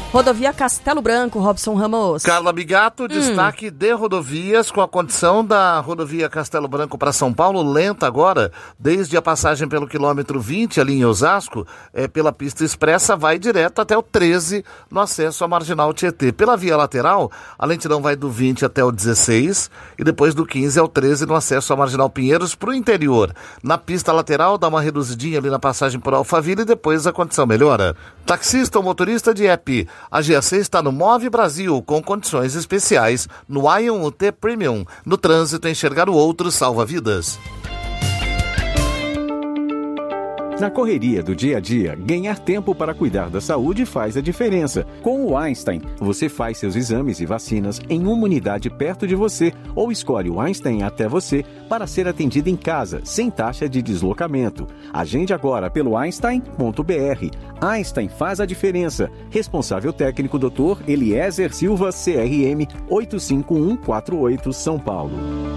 Rodovia Castelo Branco, Robson Ramos. Carla Bigato, destaque de rodovias com a condição da rodovia Castelo Branco para São Paulo, lenta agora, desde a passagem pelo quilômetro 20 ali em Osasco, pela pista expressa, vai direto até o 13 no acesso à Marginal Tietê. Pela via lateral, a lentidão vai do 20 até o 16 e depois do 15 ao 13 no acesso à Marginal Pinheiros para o interior. Na pista lateral, dá uma reduzidinha ali na passagem por Alphaville e depois a condição melhora. Taxista ou motorista de app, a GAC está no Move Brasil, com condições especiais no Ion UT Premium. No trânsito, enxergar o outro salva vidas. Na correria do dia a dia, ganhar tempo para cuidar da saúde faz a diferença. Com o Einstein, você faz seus exames e vacinas em uma unidade perto de você ou escolhe o Einstein até você para ser atendido em casa, sem taxa de deslocamento. Agende agora pelo Einstein.br. Einstein faz a diferença. Responsável técnico Dr. Eliezer Silva, CRM 85148, São Paulo.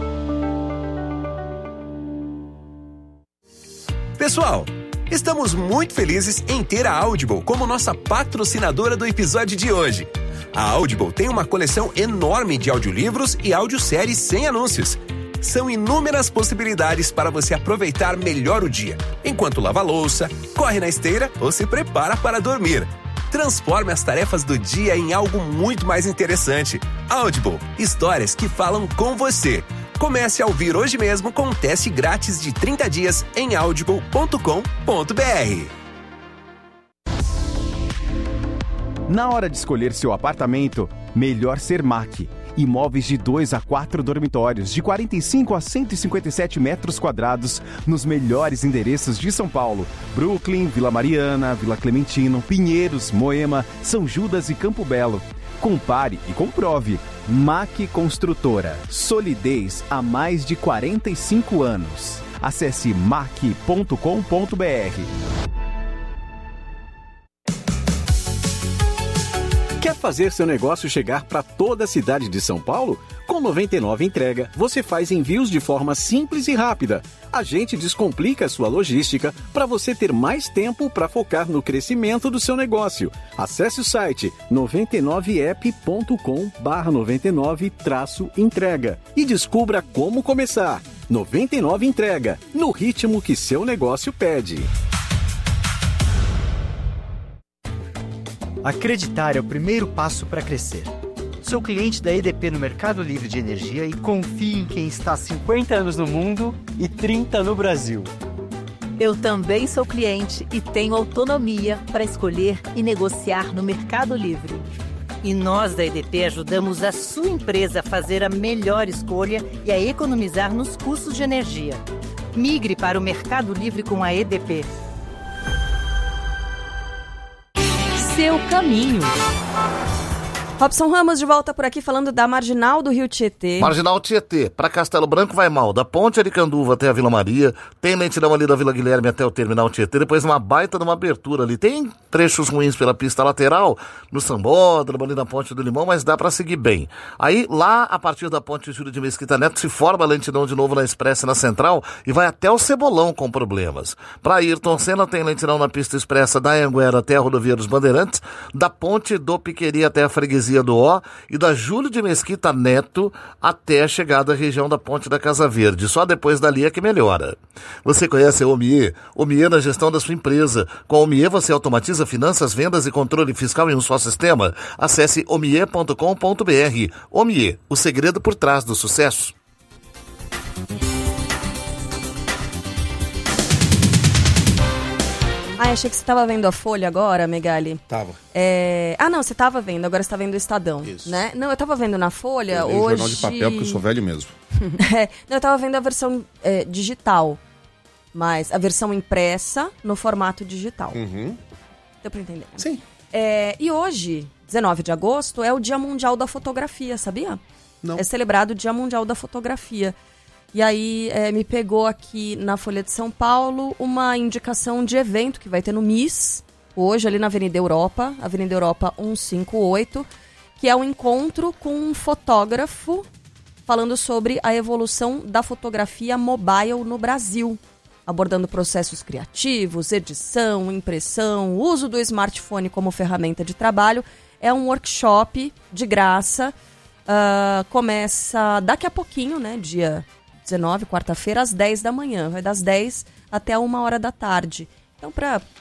Pessoal, estamos muito felizes em ter a Audible como nossa patrocinadora do episódio de hoje. A Audible tem uma coleção enorme de audiolivros e audioséries sem anúncios. São inúmeras possibilidades para você aproveitar melhor o dia, enquanto lava a louça, corre na esteira ou se prepara para dormir. Transforme as tarefas do dia em algo muito mais interessante. Audible, histórias que falam com você. Comece a ouvir hoje mesmo com um teste grátis de 30 dias em audible.com.br. Na hora de escolher seu apartamento, melhor ser MAC. Imóveis de 2 a 4 dormitórios, de 45 a 157 metros quadrados, nos melhores endereços de São Paulo. Brooklyn, Vila Mariana, Vila Clementino, Pinheiros, Moema, São Judas e Campo Belo. Compare e comprove. MAC Construtora. Solidez há mais de 45 anos. Acesse mac.com.br. Quer fazer seu negócio chegar para toda a cidade de São Paulo? Com 99 Entrega, você faz envios de forma simples e rápida. A gente descomplica a sua logística para você ter mais tempo para focar no crescimento do seu negócio. Acesse o site 99app.com/99-entrega e descubra como começar. 99 Entrega, no ritmo que seu negócio pede. Acreditar é o primeiro passo para crescer. Sou cliente da EDP no Mercado Livre de Energia e confio em quem está há 50 anos no mundo e 30 no Brasil. Eu também sou cliente e tenho autonomia para escolher e negociar no Mercado Livre. E nós da EDP ajudamos a sua empresa a fazer a melhor escolha e a economizar nos custos de energia. Migre para o Mercado Livre com a EDP. Seu caminho. Robson Ramos de volta por aqui falando da Marginal do Rio Tietê. Marginal Tietê, para Castelo Branco vai mal, da Ponte Aricanduva até a Vila Maria, tem lentidão ali da Vila Guilherme até o Terminal Tietê, depois uma baita de uma abertura ali, tem trechos ruins pela pista lateral, no Sambódromo, ali na Ponte do Limão, mas dá para seguir bem. Aí lá, a partir da Ponte Júlio de Mesquita Neto, se forma a lentidão de novo na Expressa e na Central e vai até o Cebolão com problemas. Para Ayrton Senna tem lentidão na pista expressa da Anhanguera até a Rodovia dos Bandeirantes, da Ponte do Piqueri até a Freguesia do Ó e da Júlio de Mesquita Neto até a chegada à região da Ponte da Casa Verde. Só depois dali é que melhora. Você conhece a Omie? Omie na gestão da sua empresa. Com a Omie você automatiza finanças, vendas e controle fiscal em um só sistema. Acesse omie.com.br. Omie, o segredo por trás do sucesso. Achei que você estava vendo a Folha agora, Megali. Tava. Não, você estava vendo, agora você está vendo o Estadão. Isso. Né? Não, eu estava vendo na Folha eu hoje... jornal de papel, porque eu sou velho mesmo. Não, eu estava vendo a versão digital, mas a versão impressa no formato digital. Uhum. Deu para entender? Né? Sim. E hoje, 19 de agosto, é o Dia Mundial da Fotografia, sabia? Não. É celebrado o Dia Mundial da Fotografia. E aí me pegou aqui na Folha de São Paulo uma indicação de evento que vai ter no MIS, hoje ali na Avenida Europa 158, que é um encontro com um fotógrafo falando sobre a evolução da fotografia mobile no Brasil, abordando processos criativos, edição, impressão, uso do smartphone como ferramenta de trabalho. É um workshop de graça. Começa daqui a pouquinho, né? Dia 19, quarta-feira, às 10 da manhã. Vai das 10 até 1h da tarde. Então,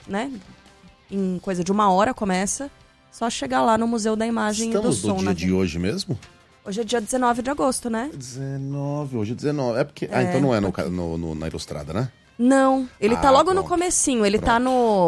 em coisa de 1 hora começa, só chegar lá no Museu da Imagem e do Som. Estamos no dia de hoje mesmo? Hoje é dia 19 de agosto, né? 19, hoje é 19. É porque... então não é na Ilustrada, né? Não, ele tá logo pronto. no comecinho. Ele tá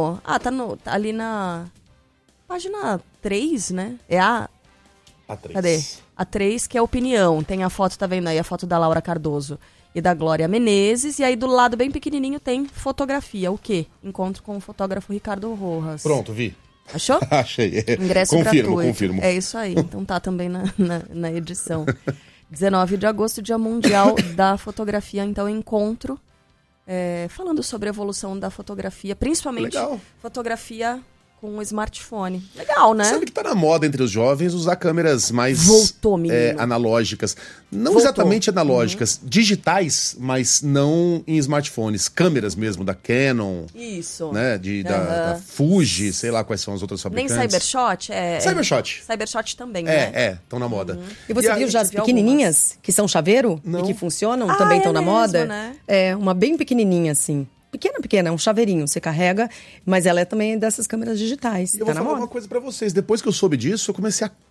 ali na página 3, né? É a... A3. Cadê? A 3, que é opinião. Tem a foto, tá vendo aí? A foto da Laura Cardoso e da Glória Menezes. E aí do lado bem pequenininho tem fotografia. O quê? Encontro com o fotógrafo Ricardo Rojas. Pronto, vi. Achou? Achei. Ingresso gratuito. Confirmo. É isso aí. Então tá também na edição. 19 de agosto, Dia Mundial da Fotografia. Então, encontro falando sobre a evolução da fotografia, principalmente fotografia com o smartphone. Legal, né? Sabe que tá na moda entre os jovens usar câmeras mais analógicas. Não exatamente analógicas, digitais, mas não em smartphones. Câmeras mesmo, da Canon. Isso. Né? Da Fuji, sei lá quais são as outras fabricantes. Nem Cybershot? Cybershot. Cybershot também, né? Estão na moda. E você viu já as pequenininhas, que são chaveiro? Não. E que funcionam, também estão na moda? Né? É, uma bem pequenininha, assim. Pequena, é um chaveirinho, você carrega, mas ela é também dessas câmeras digitais. Eu vou falar uma coisa pra vocês, depois que eu soube disso, eu comecei a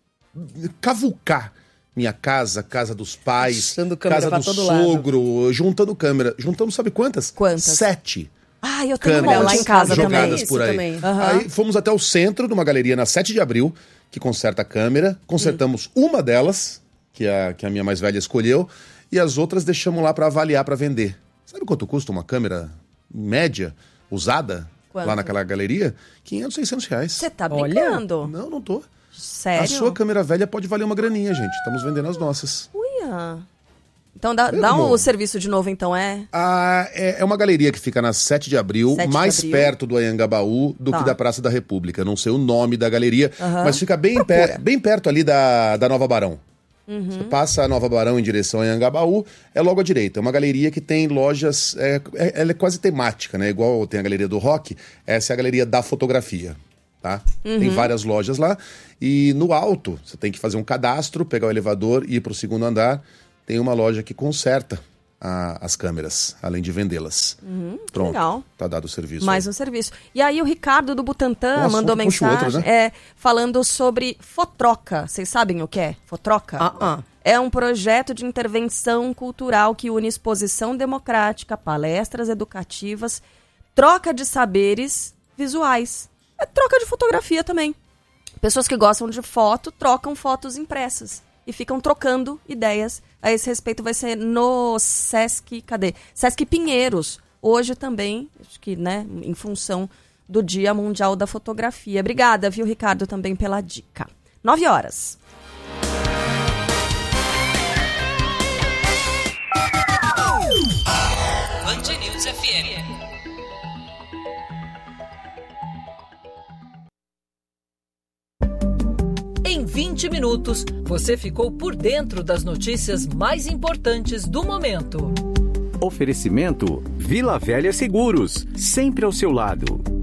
cavucar minha casa dos pais, casa do sogro, juntando câmera. Juntamos, sabe quantas? 7. Eu tenho uma lá em casa jogadas também. por aí. Aí fomos até o centro de uma galeria na 7 de abril, que conserta a câmera. Consertamos uma delas, que a minha mais velha escolheu, e as outras deixamos lá pra avaliar, pra vender. Sabe quanto custa uma câmera média, usada, lá naquela galeria? 500, 600 reais. Você tá brincando? Não tô. Sério? A sua câmera velha pode valer uma graninha, gente. Estamos vendendo as nossas. Uia. Então dá um serviço de novo, então, é uma galeria que fica na 7 de abril, mais perto do Anhangabaú do que da Praça da República. Não sei o nome da galeria, mas fica bem perto ali da Nova Barão. Você passa a Nova Barão em direção a Anhangabaú, é logo à direita. É uma galeria que tem lojas, ela é quase temática, né? Igual tem a galeria do rock, essa é a galeria da fotografia, tá? Tem várias lojas lá e no alto você tem que fazer um cadastro, pegar o elevador e ir pro 2º andar. Tem uma loja que conserta as câmeras, além de vendê-las. Pronto, legal. Tá dado o serviço. Mais um serviço. E aí o Ricardo do Butantan mandou mensagem falando sobre Fotroca. Vocês sabem o que é? Fotroca? É um projeto de intervenção cultural que une exposição democrática, palestras educativas, troca de saberes visuais. É troca de fotografia também. Pessoas que gostam de foto trocam fotos impressas e ficam trocando ideias. A esse respeito vai ser no Sesc Pinheiros. Hoje também, acho que, né, em função do Dia Mundial da Fotografia. Obrigada, viu, Ricardo, também pela dica. 9 horas. Band News FM. Em 20 minutos, você ficou por dentro das notícias mais importantes do momento. Oferecimento Vila Velha Seguros, sempre ao seu lado.